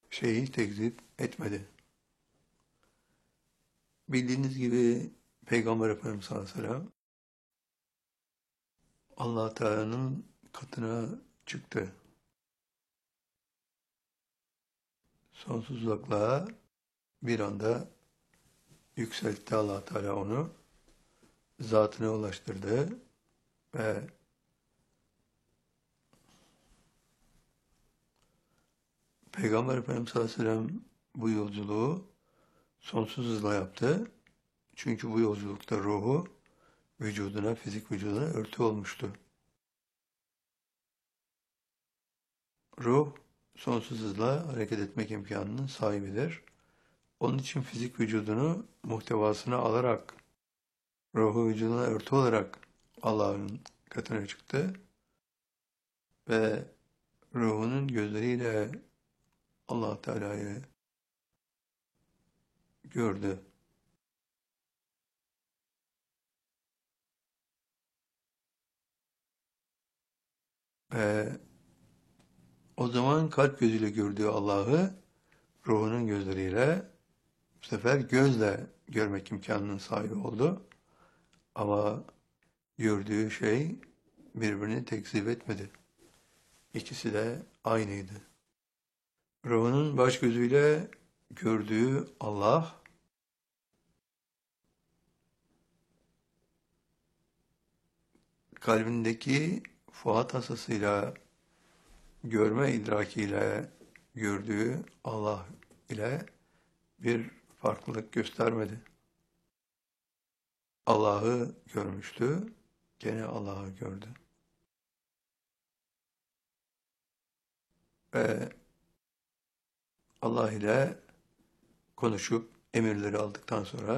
şeyi tekzip etmedi. Bildiğiniz gibi Peygamber Efendimiz sallallahu aleyhi ve sellem Allah Teala'nın katına çıktı. Sonsuzluklara bir anda yükseltti Allah Teala onu. Zatına ulaştırdı ve Peygamber Efendimiz sallallahu aleyhi ve sellem bu yolculuğu sonsuz hızla yaptı. Çünkü bu yolculukta ruhu vücuduna, fizik vücuduna örtü olmuştu. Ruh sonsuz hızla hareket etmek imkanının sahibidir. Onun için fizik vücudunu muhtevasına alarak, ruhu vücuduna örtü olarak Allah'ın katına çıktı ve ruhunun gözleriyle Allah Teala'yı gördü. Ve o zaman kalp gözüyle gördüğü Allah'ı ruhunun gözleriyle bu sefer gözle görmek imkanının sahibi oldu. Ama gördüğü şey birbirini tekzip etmedi. İkisi de aynıydı. Ruhunun baş gözüyle gördüğü Allah, kalbindeki fuat hasasıyla, görme idrakiyle gördüğü Allah ile bir farklılık göstermedi. Allah'ı görmüştü, gene Allah'ı gördü. Ve Allah ile konuşup emirleri aldıktan sonra